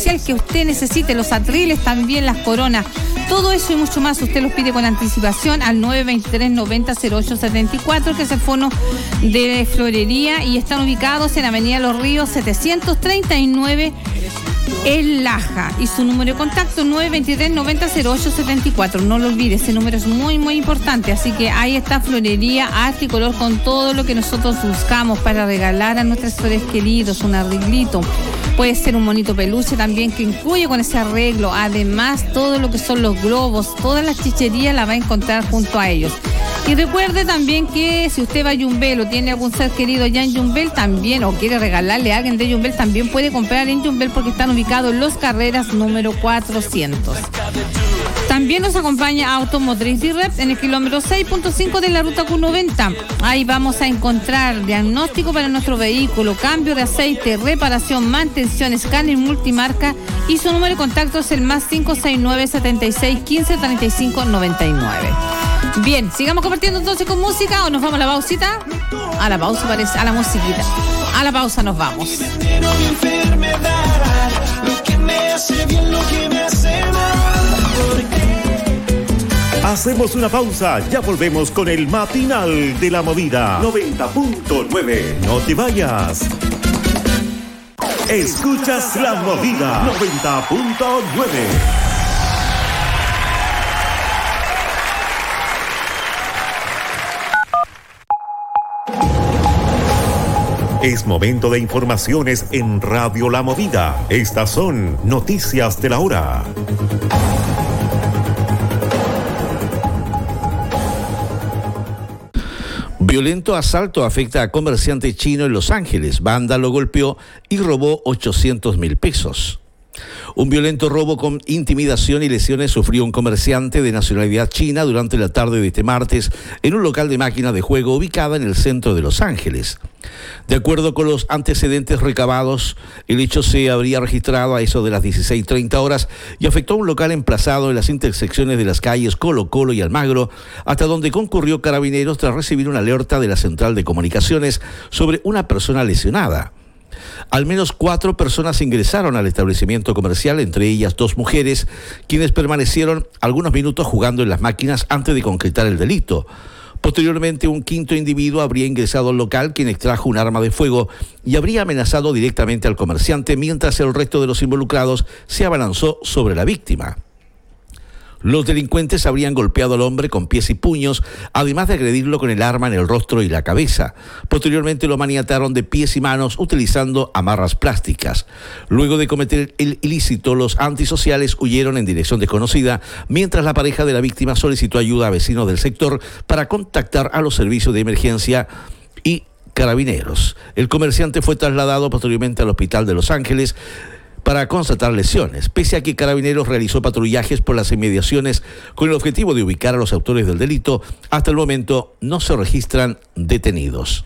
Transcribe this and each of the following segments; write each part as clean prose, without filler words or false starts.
que usted necesite, los atriles también, las coronas, todo eso y mucho más usted los pide con anticipación al 923-90-0874, que es el fono de florería, y están ubicados en Avenida Los Ríos 739 en Laja, y su número de contacto 923-90-0874. No lo olvide, ese número es muy muy importante. Así que ahí está Florería Arte y Color, con todo lo que nosotros buscamos para regalar a nuestros seres queridos, un arreglito. Puede ser un monito peluche también, que incluye con ese arreglo. Además, todo lo que son los globos, todas las chicherías la va a encontrar junto a ellos. Y recuerde también que si usted va a Yumbel o tiene algún ser querido ya en Yumbel también, o quiere regalarle a alguien de Yumbel, también puede comprar en Yumbel, porque están ubicados en Los Carreras número 400. También nos acompaña Automotriz Direct en el kilómetro 6.5 de la ruta Q90. Ahí vamos a encontrar diagnóstico para nuestro vehículo, cambio de aceite, reparación, mantención, escáner multimarca, y su número de contacto es el más 569-76-15-35-99. Bien, sigamos compartiendo entonces con música, o nos vamos a la pausita. A la pausa parece, a la musiquita. A la pausa nos vamos. Hacemos una pausa, ya volvemos con el matinal de la movida 90.9. No te vayas. Escuchas la movida 90.9. Es momento de informaciones en Radio La Movida. Estas son noticias de la hora. Violento asalto afecta a comerciante chino en Los Ángeles. Banda lo golpeó y robó 800,000 pesos. Un violento robo con intimidación y lesiones sufrió un comerciante de nacionalidad china durante la tarde de este martes en un local de máquina de juego ubicada en el centro de Los Ángeles. De acuerdo con los antecedentes recabados, el hecho se habría registrado a eso de las 16:30 horas y afectó a un local emplazado en las intersecciones de las calles Colo Colo y Almagro, hasta donde concurrió Carabineros tras recibir una alerta de la central de comunicaciones sobre una persona lesionada. Al menos 4 personas ingresaron al establecimiento comercial, entre ellas 2 mujeres, quienes permanecieron algunos minutos jugando en las máquinas antes de concretar el delito. Posteriormente, un quinto individuo habría ingresado al local, quien extrajo un arma de fuego y habría amenazado directamente al comerciante, mientras el resto de los involucrados se abalanzó sobre la víctima. Los delincuentes habrían golpeado al hombre con pies y puños, además de agredirlo con el arma en el rostro y la cabeza. Posteriormente lo maniataron de pies y manos utilizando amarras plásticas. Luego de cometer el ilícito, los antisociales huyeron en dirección desconocida, mientras la pareja de la víctima solicitó ayuda a vecinos del sector para contactar a los servicios de emergencia y Carabineros. El comerciante fue trasladado posteriormente al hospital de Los Ángeles para constatar lesiones, pese a que Carabineros realizó patrullajes por las inmediaciones con el objetivo de ubicar a los autores del delito. Hasta el momento no se registran detenidos.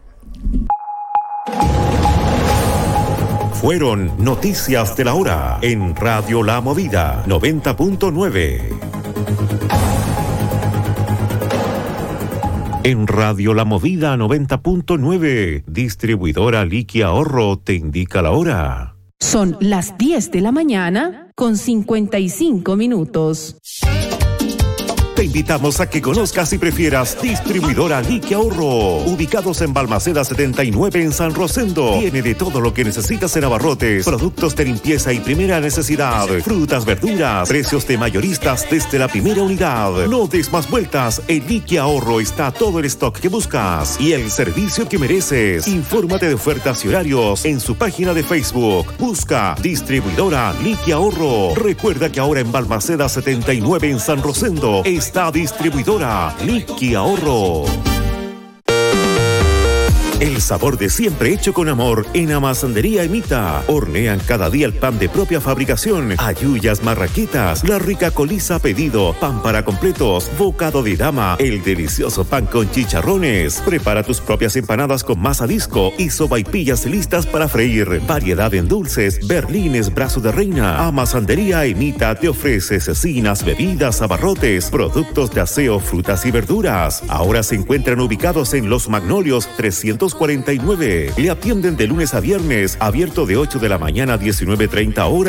Fueron noticias de la hora en Radio La Movida 90.9. En Radio La Movida 90.9, distribuidora Liqui Ahorro te indica la hora. Son las 10 de la mañana con 55 minutos. Te invitamos a que conozcas y prefieras Distribuidora Liqui Ahorro, ubicados en Balmaceda 79 en San Rosendo. Tiene de todo lo que necesitas en abarrotes, productos de limpieza y primera necesidad, frutas, verduras, precios de mayoristas desde la primera unidad. No des más vueltas, en Liqui Ahorro está todo el stock que buscas y el servicio que mereces. Infórmate de ofertas y horarios en su página de Facebook. Busca Distribuidora Liqui Ahorro. Recuerda que ahora en Balmaceda 79 en San Rosendo está Distribuidora Liqui Ahorro. El sabor de siempre hecho con amor en Amasandería Emita. Hornean cada día el pan de propia fabricación, halluyas, marraquitas, la rica coliza a pedido, pan para completos, bocado de dama, el delicioso pan con chicharrones. Prepara tus propias empanadas con masa disco y sopaipillas listas para freír. Variedad en dulces, berlines, brazo de reina. Amasandería Emita te ofrece cecinas, bebidas, abarrotes, productos de aseo, frutas y verduras. Ahora se encuentran ubicados en Los Magnolios 349. Le atienden de lunes a viernes, abierto de 8 de la mañana a 19:30 horas.